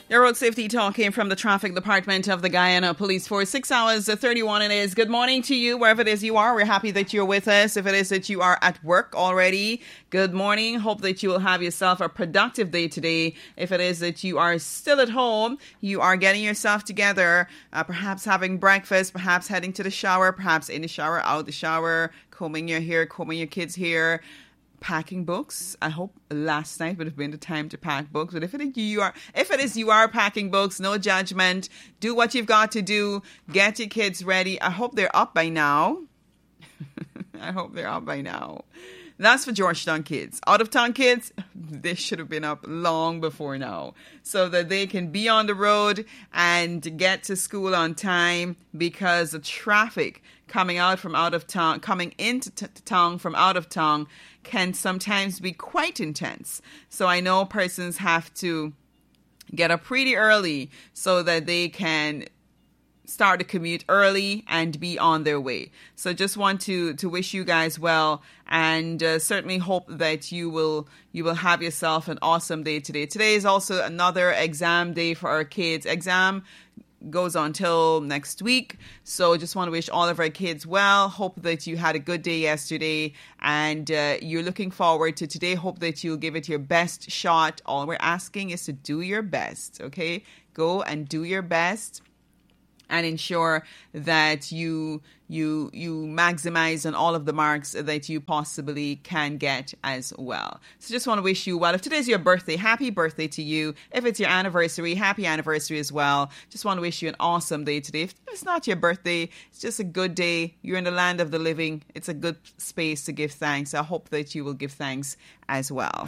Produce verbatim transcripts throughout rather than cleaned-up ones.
Your road safety talk came from the traffic department of the Guyana Police Force. Six hours thirty-one it is. Good morning to you, wherever it is you are. We're happy that you're with us. If it is that you are at work already, good morning. Hope that you will have yourself a productive day today. If it is that you are still at home, you are getting yourself together, uh, perhaps having breakfast, perhaps heading to the shower, perhaps in the shower, out the shower, combing your hair, combing your kids' hair, packing books. I hope last night would have been the time to pack books. But if it is you are, if it is you are packing books, no judgment. Do what you've got to do. Get your kids ready. I hope they're up by now. I hope they're up by now. That's for Georgetown kids. Out of town kids, they should have been up long before now, so that they can be on the road and get to school on time, because the traffic coming out from out of town, coming into t- town from out of town, can sometimes be quite intense. So I know persons have to get up pretty early so that they can start the commute early and be on their way. So just want to to wish you guys well, and uh, certainly hope that you will you will have yourself an awesome day today. Today is also another exam day for our kids. Exam goes on till next week. So just want to wish all of our kids well. Hope that you had a good day yesterday and uh, you're looking forward to today. Hope that you'll give it your best shot. All we're asking is to do your best, okay? Go and do your best and ensure that you you you maximize on all of the marks that you possibly can get as well. So just want to wish you well. If today's your birthday, happy birthday to you. If it's your anniversary, happy anniversary as well. Just want to wish you an awesome day today. If it's not your birthday, it's just a good day. You're in the land of the living. It's a good space to give thanks. I hope that you will give thanks as well.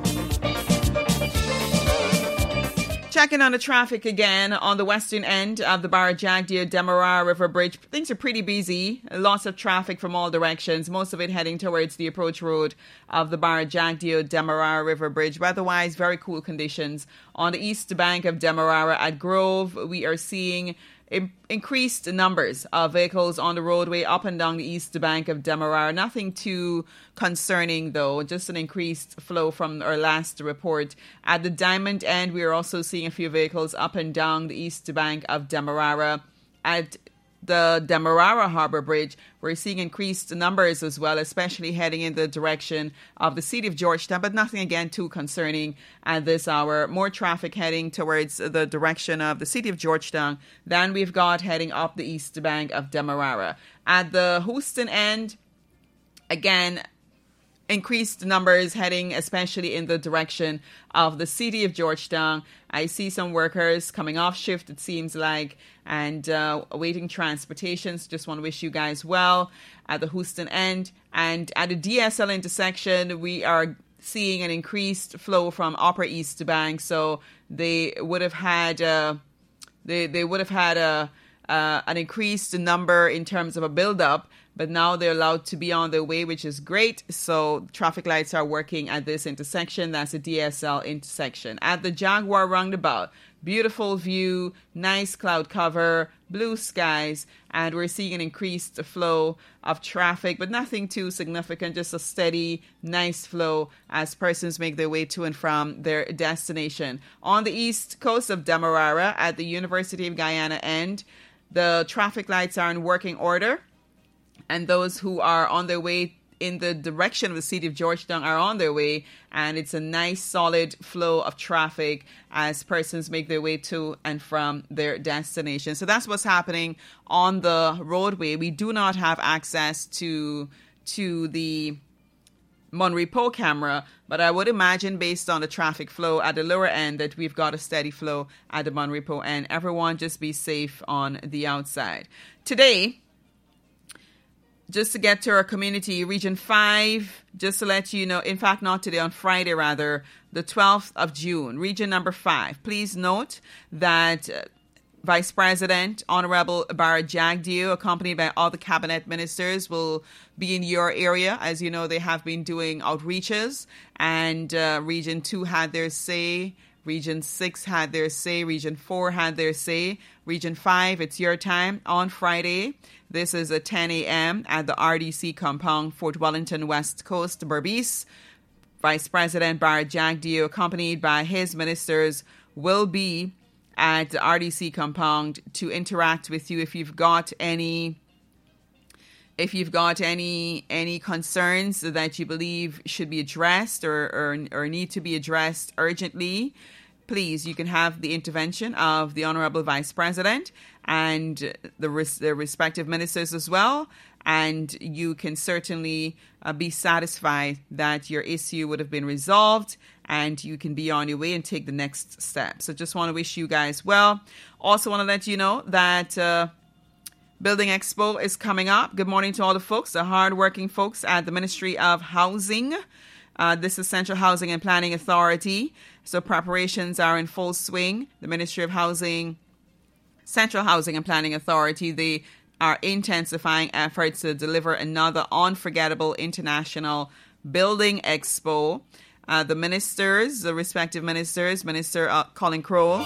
Checking on the traffic again on the western end of the Barra-Jagdeo-Demerara River Bridge. Things are pretty busy. Lots of traffic from all directions. Most of it heading towards the approach road of the Barra-Jagdeo-Demerara River Bridge. Otherwise, very cool conditions. On the east bank of Demerara at Grove, we are seeing in- increased numbers of vehicles on the roadway up and down the east bank of Demerara. Nothing too concerning, though, just an increased flow from our last report. At the Diamond end, we are also seeing a few vehicles up and down the east bank of Demerara. At the Demerara Harbour Bridge, we're seeing increased numbers as well, especially heading in the direction of the city of Georgetown, but nothing again too concerning at this hour. More traffic heading towards the direction of the city of Georgetown than we've got heading up the east bank of Demerara. At the Houston end, again, increased numbers heading especially in the direction of the city of Georgetown. I see some workers coming off shift, it seems like, and uh, awaiting transportation. So just want to wish you guys well at the Houston end. And at the D S L intersection, we are seeing an increased flow from Upper East Bank. So they would have had uh, they they would have had a uh, an increased number in terms of a buildup, but now they're allowed to be on their way, which is great. So traffic lights are working at this intersection. That's a D S L intersection. At the Jaguar roundabout, beautiful view, nice cloud cover, blue skies, and we're seeing an increased flow of traffic, but nothing too significant, just a steady, nice flow as persons make their way to and from their destination. On the east coast of Demerara, at the University of Guyana end, the traffic lights are in working order, and those who are on their way in the direction of the city of Georgetown are on their way, and it's a nice solid flow of traffic as persons make their way to and from their destination. So that's what's happening on the roadway. We do not have access to to the Monrepo camera, but I would imagine based on the traffic flow at the lower end that we've got a steady flow at the Monrepo end. Everyone just be safe on the outside. Today, just to get to our community, Region five, just to let you know, in fact, not today, on Friday rather, the twelfth of June, Region number five. Please note that uh, Vice President Honorable Barra-Jagdeo, accompanied by all the cabinet ministers, will be in your area. As you know, they have been doing outreaches, and uh, Region two had their say. Region six had their say. Region four had their say. Region five, it's your time on Friday. This is at ten a.m. at the R D C compound, Fort Wellington, West Coast, Berbice. Vice President Barra-Jagdeo, accompanied by his ministers, will be at the R D C compound to interact with you if you've got any if you've got any any concerns that you believe should be addressed or or, or need to be addressed urgently. Please, you can have the intervention of the Honorable Vice President and the, res- the respective ministers as well. And you can certainly uh, be satisfied that your issue would have been resolved and you can be on your way and take the next step. So just want to wish you guys well. Also want to let you know that uh, Building Expo is coming up. Good morning to all the folks, the hardworking folks at the Ministry of Housing. Uh, this is Central Housing and Planning Authority. So preparations are in full swing. The Ministry of Housing, Central Housing and Planning Authority, they are intensifying efforts to deliver another unforgettable international building expo. Uh, the ministers, the respective ministers, Minister uh, Colin Crowell,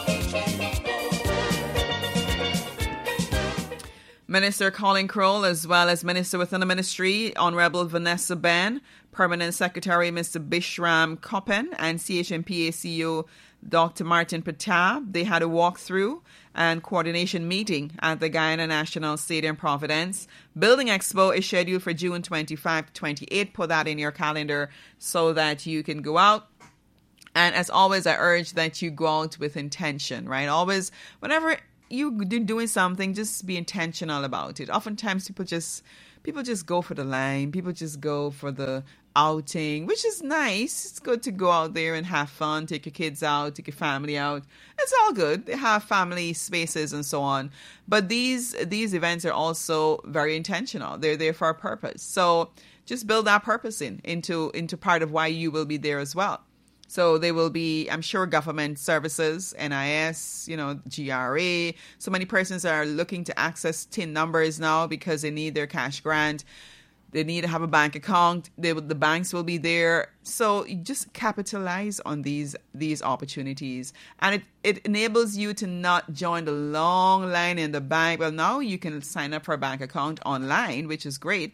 Minister Colin Crowell, as well as Minister within the Ministry, Honorable Vanessa Ben, Permanent Secretary Mister Bishram Koppen, and C H M P A C E O Doctor Martin Patab. They had a walkthrough and coordination meeting at the Guyana National Stadium, Providence. Building Expo is scheduled for June twenty-fifth to twenty-eighth. Put that in your calendar so that you can go out. And as always, I urge that you go out with intention, right? Always, whenever you do doing something, just be intentional about it. Oftentimes people just people just go for the line. People just go for the outing, which is nice. It's good to go out there and have fun, take your kids out, take your family out. It's all good. They have family spaces and so on. But these these events are also very intentional. They're there for a purpose. So just build that purpose in into into part of why you will be there as well. So there will be, I'm sure, government services, N I S, you know, G R A. So many persons are looking to access T I N numbers now because they need their cash grant. They need to have a bank account. They, the banks will be there. So you just capitalize on these these opportunities. And it, it enables you to not join the long line in the bank. Well, now you can sign up for a bank account online, which is great.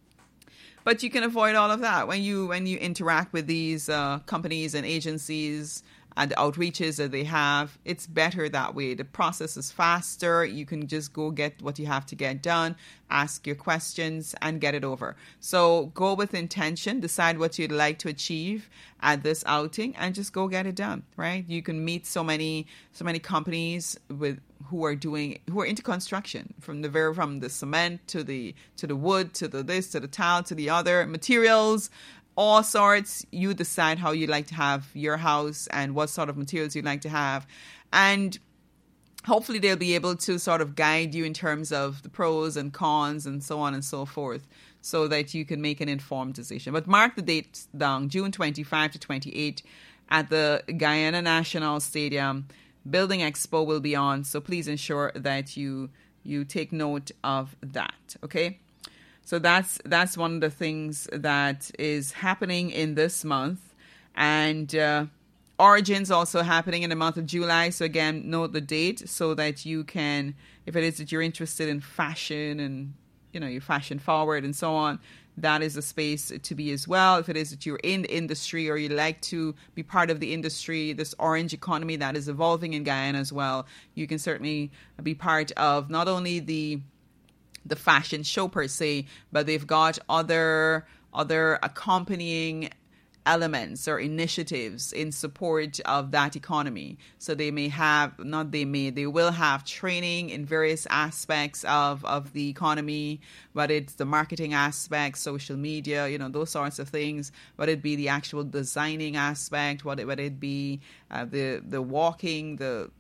But you can avoid all of that when you when you interact with these uh, companies and agencies and the outreaches that they have. It's better that way. The process is faster. You can just go get what you have to get done, ask your questions, and get it over. So go with intention, decide what you'd like to achieve at this outing, and just go get it done, right? You can meet so many so many companies with who are doing who are into construction, from the very from the cement to the to the wood to the this to the tile to the other materials, all sorts. You decide how you like to have your house and what sort of materials you'd like to have, and hopefully they'll be able to sort of guide you in terms of the pros and cons and so on and so forth, so that you can make an informed decision. But mark the dates down, June twenty-fifth to twenty-eighth at the Guyana National Stadium. Building Expo will be on, so please ensure that you you take note of that, okay? So that's that's one of the things that is happening in this month. And uh, Origins also happening in the month of July. So again, note the date so that you can, if it is that you're interested in fashion and, you know, you're fashion forward and so on, that is a space to be as well. If it is that you're in the industry or you like to be part of the industry, this orange economy that is evolving in Guyana as well, you can certainly be part of not only the the fashion show per se, but they've got other other accompanying elements or initiatives in support of that economy. So they may have, not they may, they will have training in various aspects of, of the economy, whether it's the marketing aspect, social media, you know, those sorts of things, whether it be the actual designing aspect, whether, whether it be uh, the, the walking, the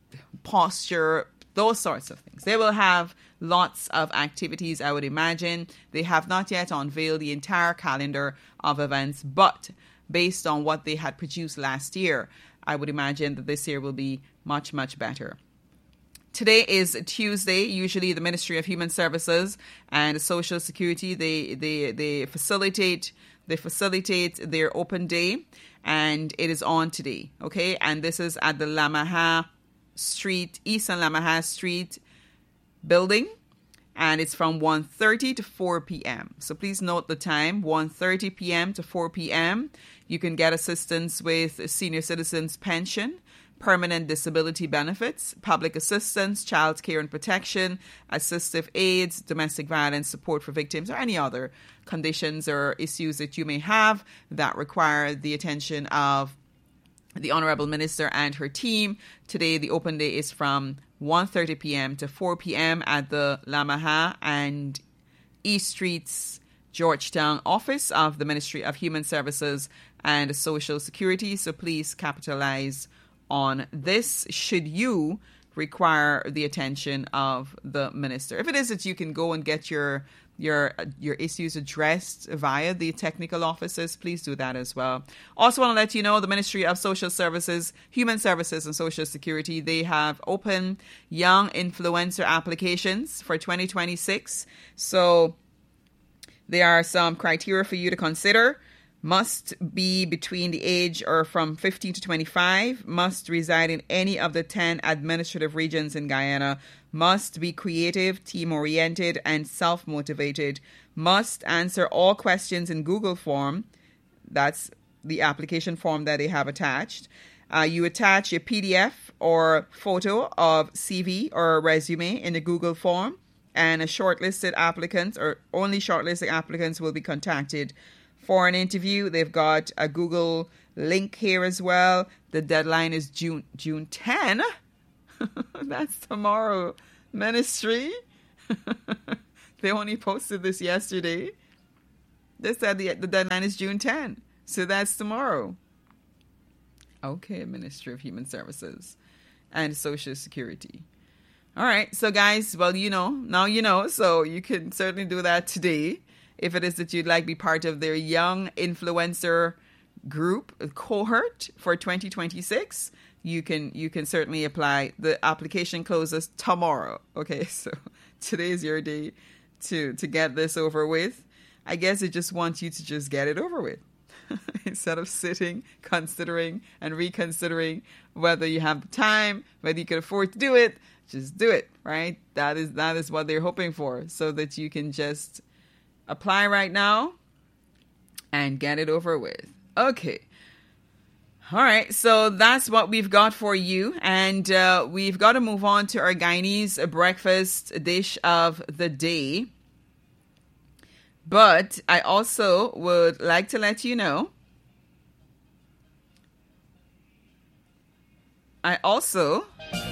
posture, those sorts of things. They will have lots of activities, I would imagine. They have not yet unveiled the entire calendar of events, but based on what they had produced last year, I would imagine that this year will be much, much better. Today is Tuesday. Usually the Ministry of Human Services and Social Security, they they they facilitate they facilitate their open day, and it is on today, okay? And this is at the Lamaha Street, East and Lamaha Street building, and it's from one thirty to four p.m. So please note the time, one thirty p.m. to four p.m. You can get assistance with senior citizens pension permanent disability benefits, public assistance, child care and protection, assistive aids, domestic violence support for victims, or any other conditions or issues that you may have that require the attention of the Honourable Minister and her team. Today, the open day is from one thirty p.m. to four p.m. at the Lamaha and East Streets, Georgetown office of the Ministry of Human Services and Social Security. So please capitalize on this should you require the attention of the minister. If it is that you can go and get your your your issues addressed via the technical offices, please do that as well. Also want to let you know the Ministry of Social Services, Human Services and Social Security, they have open young influencer applications for twenty twenty-six. So there are some criteria for you to consider. Must be between the age or from fifteen to twenty-five, must reside in any of the ten administrative regions in Guyana, must be creative, team-oriented, and self-motivated, must answer all questions in Google form. That's the application form that they have attached. Uh, you attach your P D F or photo of C V or resume in the Google form, and a shortlisted applicant or only shortlisted applicants will be contacted for an interview. They've got a Google link here as well. The deadline is June June tenth. That's tomorrow, Ministry. They only posted this yesterday. They said the, the deadline is June tenth. So that's tomorrow. Okay, Ministry of Human Services and Social Security. All right. So guys, well, you know, now you know. So you can certainly do that today. If it is that you'd like to be part of their young influencer group cohort for twenty twenty-six, you can you can certainly apply. The application closes tomorrow. Okay, so today's your day to to get this over with. I guess it just wants you to just get it over with instead of sitting, considering and reconsidering whether you have the time, whether you can afford to do it. Just do it, right? That is that is what they're hoping for, so that you can just apply right now and get it over with. Okay. All right. So that's what we've got for you. And uh, we've got to move on to our Guyanese breakfast dish of the day. But I also would like to let you know, I also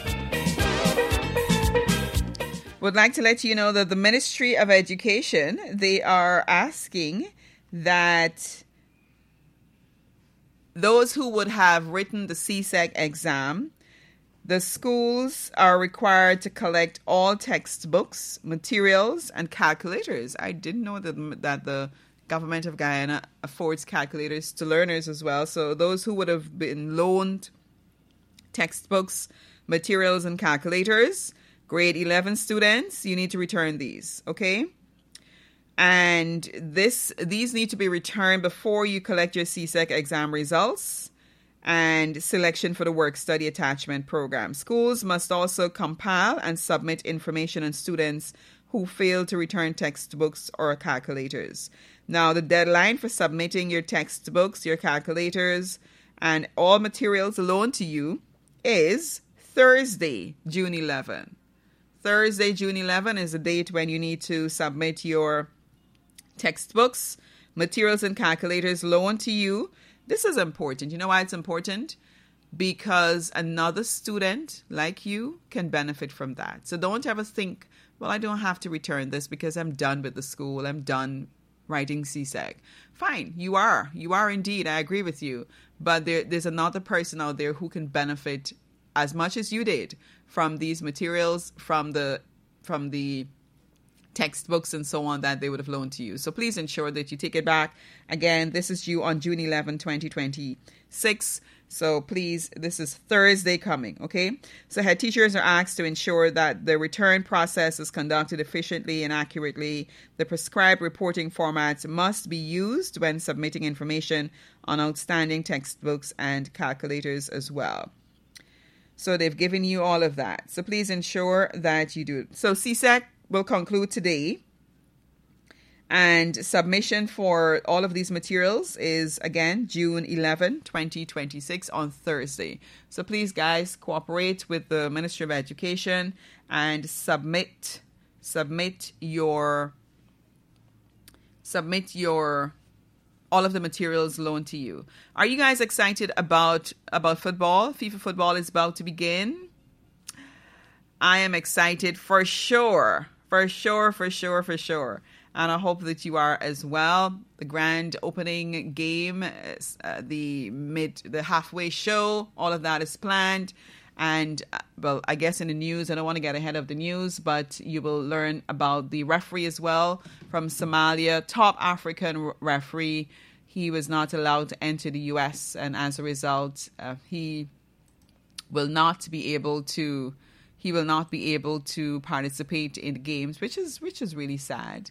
would like to let you know that the Ministry of Education, they are asking that those who would have written the C S E C exam, the schools are required to collect all textbooks, materials, and calculators. I didn't know that, that the government of Guyana affords calculators to learners as well. So those who would have been loaned textbooks, materials, and calculators, grade eleven students, you need to return these, okay? And this these need to be returned before you collect your C S E C exam results and selection for the work study attachment program. Schools must also compile and submit information on students who fail to return textbooks or calculators. Now, the deadline for submitting your textbooks, your calculators, and all materials loaned to you is Thursday, June eleventh. Thursday, June eleventh is the date when you need to submit your textbooks, materials, and calculators loaned to you. This is important. You know why it's important? Because another student like you can benefit from that. So don't ever think, well, I don't have to return this because I'm done with the school. I'm done writing C S E C. Fine, you are. You are indeed. I agree with you. But there, there's another person out there who can benefit as much as you did from these materials, from the from the textbooks and so on that they would have loaned to you. So please ensure that you take it back. Again, this is due on June eleventh, twenty twenty-six. So please, this is Thursday coming, okay? So head teachers are asked to ensure that the return process is conducted efficiently and accurately. The prescribed reporting formats must be used when submitting information on outstanding textbooks and calculators as well. So they've given you all of that. So please ensure that you do it. So C S E C will conclude today. And submission for all of these materials is, again, June eleventh, twenty twenty-six on Thursday. So please, guys, cooperate with the Ministry of Education and submit submit your submit your all of the materials loaned to you. Are you guys excited about about football? FIFA football is about to begin. I am excited for sure. For sure, for sure, for sure. And I hope that you are as well. The grand opening game, uh, the mid, the halfway show, all of that is planned. And, uh, well, I guess in the news, I don't want to get ahead of the news, but you will learn about the referee as well from Somalia, top African referee. He was not allowed to enter the U S, and as a result, uh, he will not be able to. He will not be able to participate in the games, which is which is really sad.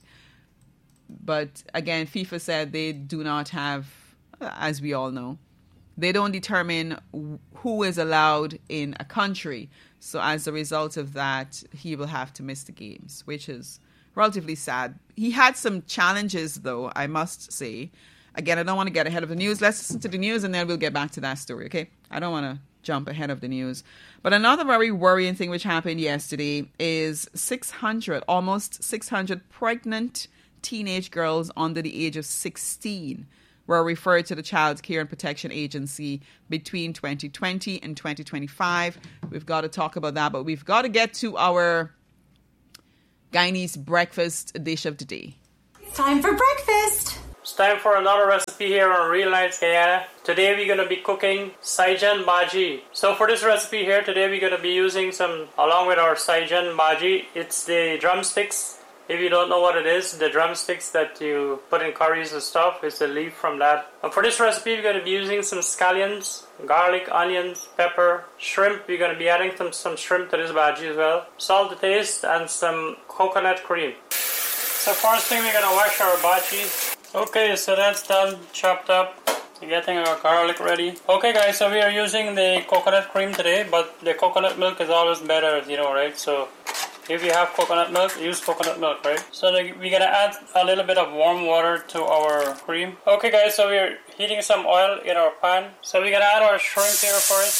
But again, FIFA said they do not have, as we all know, they don't determine who is allowed in a country. So as a result of that, he will have to miss the games, which is relatively sad. He had some challenges, though, I must say. Again, I don't want to get ahead of the news. Let's listen to the news and then we'll get back to that story, okay? I don't want to jump ahead of the news. But another very worrying thing which happened yesterday is six hundred, almost six hundred pregnant teenage girls under the age of sixteen were referred to the Child Care and Protection Agency between twenty twenty and twenty twenty-five. We've got to talk about that, but we've got to get to our Guyanese breakfast dish of the day. Time for breakfast! It's time for another recipe here on Real Nights Guyana. Today we're going to be cooking Saijan Bhaji. So for this recipe here, today we're going to be using some, along with our Saijan Bhaji, it's the drumsticks. If you don't know what it is, the drumsticks that you put in curries and stuff, it's the leaf from that. And for this recipe, we're going to be using some scallions, garlic, onions, pepper, shrimp. We're going to be adding some, some shrimp to this bhaji as well. Salt to taste and some coconut cream. So first thing, we're going to wash our bhaji. Okay, so that's done, chopped up. We're getting our garlic ready. Okay guys, so we are using the coconut cream today, but the coconut milk is always better, you know, right? So if you have coconut milk, use coconut milk, right? So we're gonna add a little bit of warm water to our cream. Okay guys, so we're heating some oil in our pan. So we're gonna add our shrimp here first.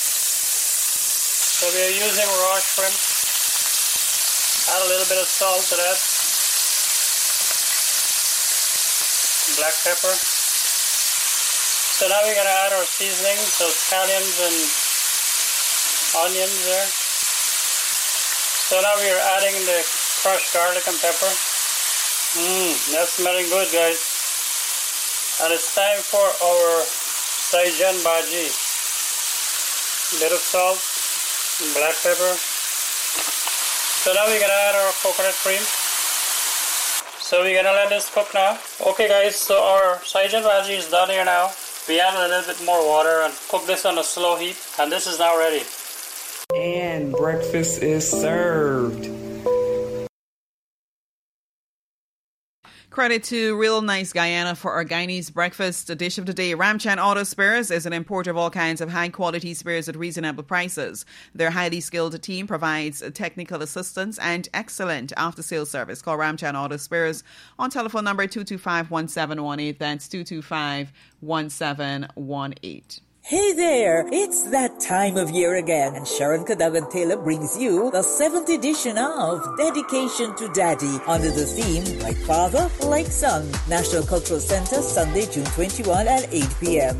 So we are using raw shrimp. Add a little bit of salt to that. Black pepper. So now we're gonna add our seasoning, so scallions and onions there. So now we are adding the crushed garlic and pepper. Mmm, that's smelling good, guys. And it's time for our Saijan Bhaji. A bit of salt, and black pepper. So now we're gonna add our coconut cream. So we're gonna let this cook now. Okay guys, so our Saijan Bhaji is done here now. We add a little bit more water and cook this on a slow heat. And this is now ready. And breakfast is served. Credit to Real Nice Guyana for our Guyanese breakfast dish of the day. Ramchan Auto Spares is an importer of all kinds of high-quality spares at reasonable prices. Their highly skilled team provides technical assistance and excellent after-sales service. Call Ramchan Auto Spares on telephone number two two five, one seven one eight. That's two two five, one seven one eight. Hey there, it's that time of year again, and Sharon Cadogan Taylor brings you the seventh edition of Dedication to Daddy under the theme Like Father, Like Son. National Cultural Center, Sunday, June twenty-first at eight p.m.